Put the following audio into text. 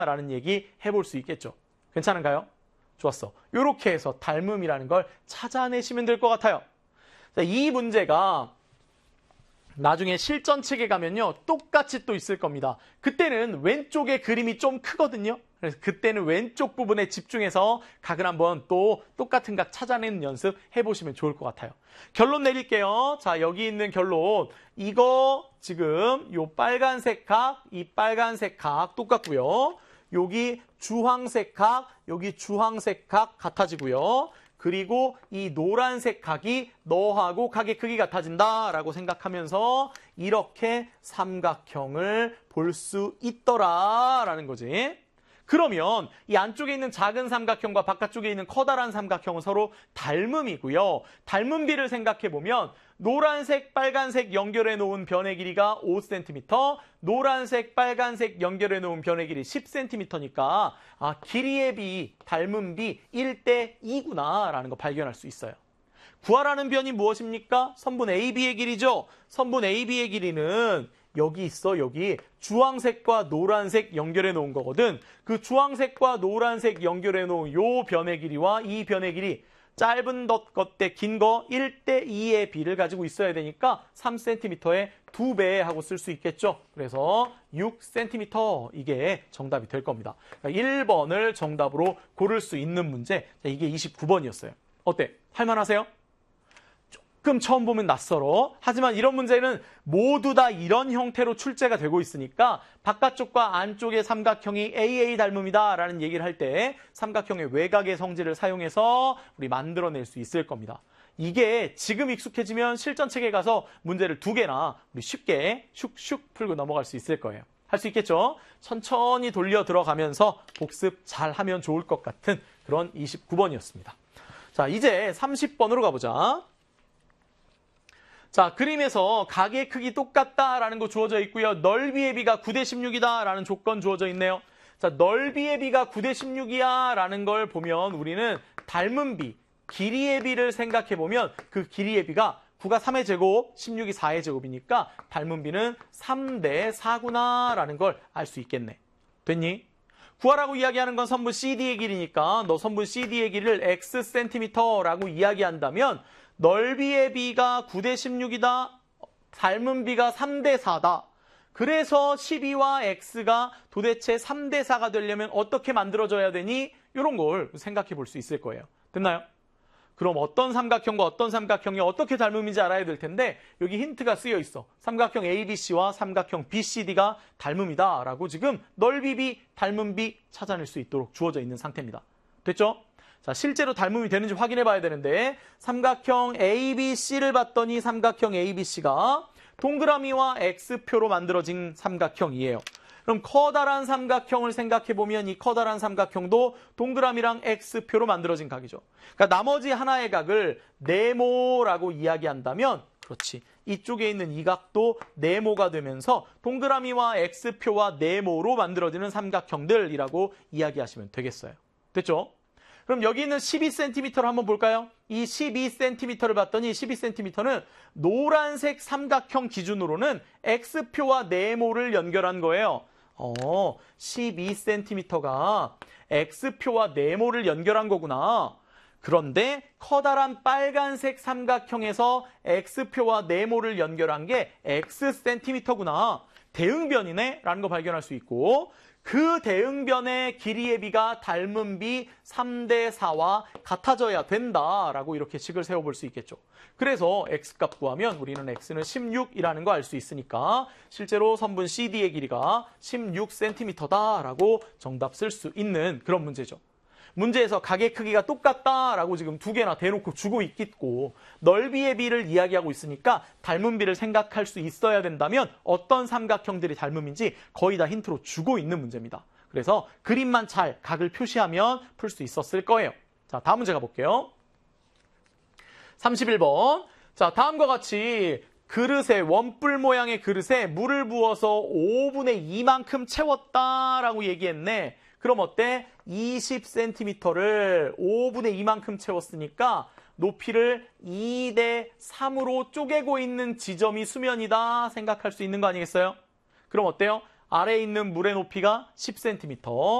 라는 얘기 해볼 수 있겠죠. 괜찮은가요? 좋았어. 이렇게 해서 닮음이라는 걸 찾아내시면 될 것 같아요. 자, 이 문제가 나중에 실전책에 가면요, 똑같이 또 있을 겁니다. 그때는 왼쪽에 그림이 좀 크거든요. 그래서 그때는 왼쪽 부분에 집중해서 각을 한번 또 똑같은 각 찾아내는 연습 해보시면 좋을 것 같아요. 결론 내릴게요. 자, 여기 있는 결론. 이거 지금 요 빨간색 각, 이 빨간색 각 똑같고요. 여기 주황색 각, 여기 주황색 각 같아지고요. 그리고 이 노란색 각이 너하고 각의 크기 같아진다라고 생각하면서 이렇게 삼각형을 볼 수 있더라라는 거지. 그러면 이 안쪽에 있는 작은 삼각형과 바깥쪽에 있는 커다란 삼각형은 서로 닮음이고요. 닮음비를 생각해보면 노란색, 빨간색 연결해 놓은 변의 길이가 5cm, 노란색, 빨간색 연결해 놓은 변의 길이 10cm니까 길이의 비, 닮음비 1대2구나 라는 거 발견할 수 있어요. 구하라는 변이 무엇입니까? 선분 AB의 길이죠. 선분 AB의 길이는 여기 있어, 여기 주황색과 노란색 연결해 놓은 거거든. 그 주황색과 노란색 연결해 놓은 요 변의 길이와 이 변의 길이 짧은 것 대 긴 거 1대2의 비를 가지고 있어야 되니까 3cm의 2배 하고 쓸 수 있겠죠. 그래서 6cm 이게 정답이 될 겁니다. 그러니까 1번을 정답으로 고를 수 있는 문제. 이게 29번이었어요. 어때? 할만하세요? 조금 처음 보면 낯설어. 하지만 이런 문제는 모두 다 이런 형태로 출제가 되고 있으니까 바깥쪽과 안쪽의 삼각형이 AA 닮음이다 라는 얘기를 할 때 삼각형의 외곽의 성질을 사용해서 우리 만들어낼 수 있을 겁니다. 이게 지금 익숙해지면 실전책에 가서 문제를 2개나 우리 쉽게 슉슉 풀고 넘어갈 수 있을 거예요. 할 수 있겠죠? 천천히 돌려 들어가면서 복습 잘 하면 좋을 것 같은 그런 29번이었습니다. 자, 이제 30번으로 가보자. 자, 그림에서 각의 크기 똑같다라는 거 주어져 있고요. 넓이의 비가 9대16이다 라는 조건 주어져 있네요. 자, 넓이의 비가 9대16이야 라는 걸 보면 우리는 닮은 비, 길이의 비를 생각해 보면 그 길이의 비가 9가 3의 제곱, 16이 4의 제곱이니까 닮은 비는 3대4구나 라는 걸 알 수 있겠네. 됐니? 구하라고 이야기하는 건 선분 CD의 길이니까 너 선분 CD의 길이를 Xcm라고 이야기한다면 넓이의 비가 9대16이다. 닮은 비가 3대4다. 그래서 12와 X가 도대체 3대4가 되려면 어떻게 만들어져야 되니? 이런 걸 생각해 볼 수 있을 거예요. 됐나요? 그럼 어떤 삼각형과 어떤 삼각형이 어떻게 닮음인지 알아야 될 텐데 여기 힌트가 쓰여 있어. 삼각형 ABC와 삼각형 BCD가 닮음이다 라고 지금 넓이 비, 닮은 비 찾아낼 수 있도록 주어져 있는 상태입니다. 됐죠? 자, 실제로 닮음이 되는지 확인해 봐야 되는데 삼각형 ABC를 봤더니 삼각형 ABC가 동그라미와 X표로 만들어진 삼각형이에요. 그럼 커다란 삼각형을 생각해 보면 이 커다란 삼각형도 동그라미랑 X표로 만들어진 각이죠. 그러니까 나머지 하나의 각을 네모라고 이야기한다면 그렇지. 이쪽에 있는 이 각도 네모가 되면서 동그라미와 X표와 네모로 만들어지는 삼각형들이라고 이야기하시면 되겠어요. 됐죠? 그럼 여기 있는 12cm를 한번 볼까요? 이 12cm를 봤더니 12cm는 노란색 삼각형 기준으로는 X표와 네모를 연결한 거예요. 12cm가 X표와 네모를 연결한 거구나. 그런데 커다란 빨간색 삼각형에서 X표와 네모를 연결한 게 Xcm구나. 대응변이네? 라는 거 발견할 수 있고 그 대응변의 길이의 비가 닮은 비 3대4와 같아져야 된다라고 이렇게 식을 세워볼 수 있겠죠. 그래서 X값 구하면 우리는 X는 16이라는 거 알 수 있으니까 실제로 선분 CD의 길이가 16cm다라고 정답 쓸 수 있는 그런 문제죠. 문제에서 각의 크기가 똑같다라고 지금 2개나 대놓고 주고 있겠고 넓이의 비를 이야기하고 있으니까 닮은 비를 생각할 수 있어야 된다면 어떤 삼각형들이 닮음인지 거의 다 힌트로 주고 있는 문제입니다. 그래서 그림만 잘 각을 표시하면 풀 수 있었을 거예요. 자, 다음 문제 가볼게요. 31번. 자, 다음과 같이 그릇에 원뿔 모양의 그릇에 물을 부어서 5분의 2만큼 채웠다라고 얘기했네. 그럼 어때? 20cm를 5분의 2만큼 채웠으니까 높이를 2대3으로 쪼개고 있는 지점이 수면이다 생각할 수 있는 거 아니겠어요? 그럼 어때요? 아래에 있는 물의 높이가 10cm.